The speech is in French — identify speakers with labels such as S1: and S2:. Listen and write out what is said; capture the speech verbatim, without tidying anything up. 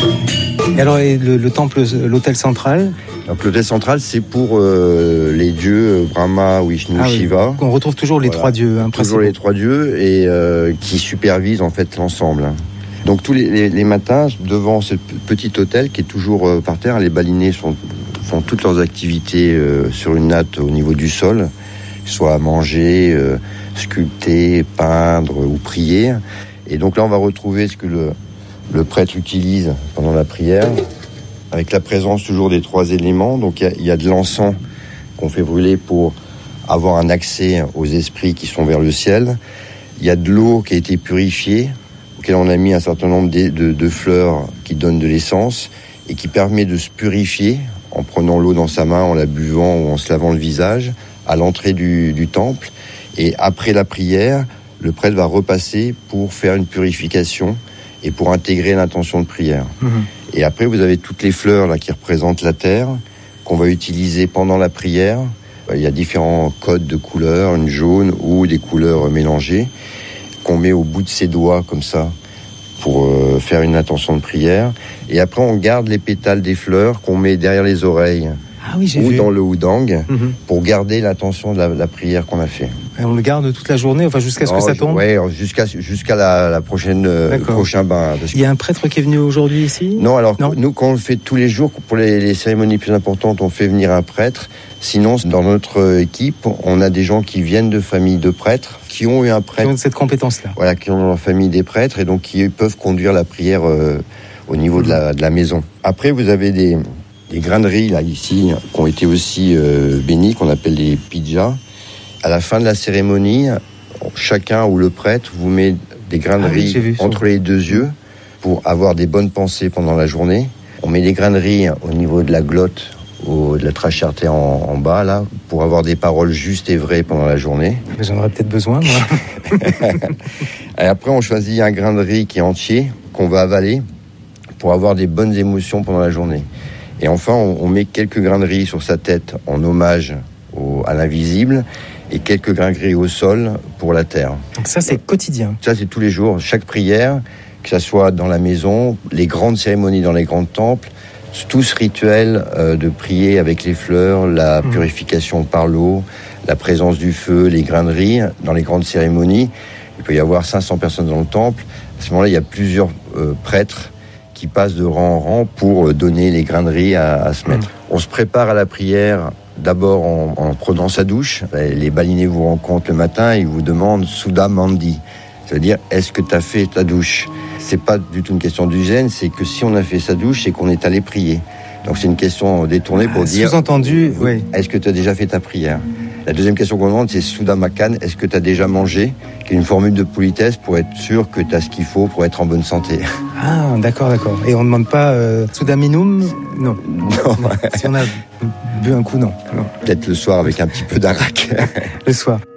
S1: Et alors, et le, le temple, l'hôtel central?
S2: Donc l'hôtel central, c'est pour euh, les dieux Brahma, Vishnu, ah, Shiva.
S1: Oui. On retrouve toujours les voilà. trois dieux. Hein,
S2: toujours les trois dieux et euh, qui supervisent en fait l'ensemble. Donc tous les, les, les matins, devant ce petit hôtel qui est toujours euh, par terre, les balinés sont, font toutes leurs activités euh, sur une natte au niveau du sol, soit à manger, euh, sculpter, peindre ou prier. Et donc là, on va retrouver ce que le, le prêtre utilise pendant la prière, avec la présence toujours des trois éléments. Donc il y, y a de l'encens qu'on fait brûler pour avoir un accès aux esprits qui sont vers le ciel. Il y a de l'eau qui a été purifiée, auquel on a mis un certain nombre de, de, de fleurs qui donnent de l'essence et qui permet de se purifier en prenant l'eau dans sa main, en la buvant ou en se lavant le visage à l'entrée du, du temple. Et après la prière, le prêtre va repasser pour faire une purification et pour intégrer l'intention de prière. Mmh. Et après, vous avez toutes les fleurs là qui représentent la terre qu'on va utiliser pendant la prière. Il y a différents codes de couleurs, une jaune ou des couleurs mélangées, qu'on met au bout de ses doigts comme ça pour euh, faire une intention de prière. Et après, on garde les pétales des fleurs qu'on met derrière les oreilles.
S1: Ah oui, j'ai
S2: ou
S1: vu.
S2: dans le houdang, mm-hmm. pour garder l'intention de la, la prière qu'on a fait.
S1: Et on le garde toute la journée, enfin jusqu'à ce non, que ça tombe.
S2: Oui, jusqu'à jusqu'à la, la prochaine euh, prochain bain.
S1: Il y a un prêtre qui est venu aujourd'hui ici?
S2: Non, alors non. Nous, quand on le fait tous les jours pour les, les cérémonies plus importantes, on fait venir un prêtre. Sinon, dans notre équipe, on a des gens qui viennent de familles de prêtres, qui ont eu un prêtre.
S1: Qui ont cette compétence-là.
S2: Voilà, qui ont dans leur famille des prêtres et donc qui peuvent conduire la prière euh, au niveau mmh. de, la, de la maison. Après, vous avez des des graineries là ici qui ont été aussi euh, bénies, qu'on appelle les pijas. À la fin de la cérémonie, chacun ou le prêtre vous met des graineries ah oui, entre les deux yeux pour avoir des bonnes pensées pendant la journée. On met des graineries au niveau de la glotte, au, de la trachée artère en, en bas là, pour avoir des paroles justes et vraies pendant la journée.
S1: Mais j'en aurais peut-être besoin, moi.
S2: Et après, on choisit un grain de riz qui est entier, qu'on va avaler pour avoir des bonnes émotions pendant la journée. Et enfin, on, on met quelques grains de riz sur sa tête en hommage au, à l'invisible et quelques grains de riz au sol pour la terre.
S1: Donc ça, c'est quotidien.
S2: Ça, c'est tous les jours. Chaque prière, que ça soit dans la maison, les grandes cérémonies dans les grands temples, tout ce rituel euh, de prier avec les fleurs, la mmh. purification par l'eau, la présence du feu, les grains de riz, dans les grandes cérémonies. Il peut y avoir cinq cents personnes dans le temple. À ce moment-là, il y a plusieurs euh, prêtres qui passent de rang en rang pour donner les grains de riz à, à se mettre. Mmh. On se prépare à la prière d'abord en, en prenant sa douche. Les balinés vous rencontrent le matin et ils vous demandent « Sudha Mandi ». C'est-à-dire, est-ce que tu as fait ta douche? C'est pas du tout une question d'hygiène, c'est que si on a fait sa douche, c'est qu'on est allé prier. Donc c'est une question détournée pour ah, dire...
S1: Sous-entendu, oui.
S2: Est-ce que tu as déjà fait ta prière? La deuxième question qu'on demande, c'est Sudha Makan, est-ce que tu as déjà mangé? Qui est une formule de politesse pour être sûr que tu as ce qu'il faut pour être en bonne santé.
S1: Ah, d'accord, d'accord. Et on ne demande pas euh, Sudha Minum? Non.
S2: Non.
S1: Si on a bu un coup, non. non.
S2: Peut-être le soir avec un petit peu d'arak.
S1: Le soir.